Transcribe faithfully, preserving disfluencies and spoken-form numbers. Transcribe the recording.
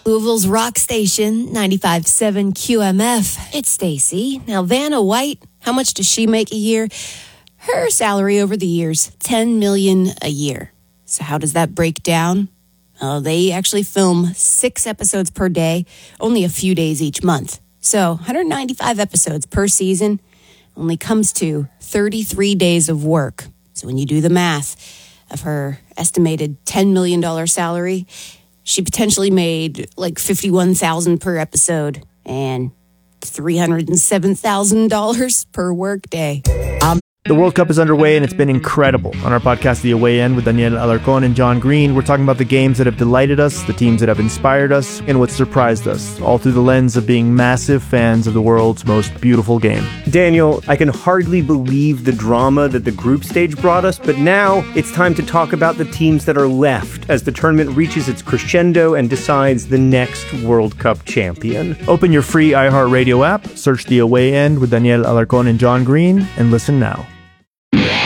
Louisville's rock station, ninety-five point seven Q M F. It's Stacy. Now, Vanna White, how much does she make a year? Her salary over the years, ten million dollars a year. So how does that break down? Well, they actually film six episodes per day, only a few days each month. So one hundred ninety-five episodes per season only comes to thirty-three days of work. So when you do the math of her estimated ten million dollars salary, she potentially made like fifty-one thousand dollars per episode and three hundred seven thousand dollars per workday. Um, the World Cup is underway and it's been incredible. On our podcast, The Away End, with Daniel Alarcón and John Green, we're talking about the games that have delighted us, the teams that have inspired us, and what surprised us, all through the lens of being massive fans of the world's most beautiful game. Daniel, I can hardly believe the drama that the group stage brought us, but now it's time to talk about the teams that are left as the tournament reaches its crescendo and decides the next World Cup champion. Open your free iHeartRadio app, search The Away End with Daniel Alarcón and John Green, and listen now.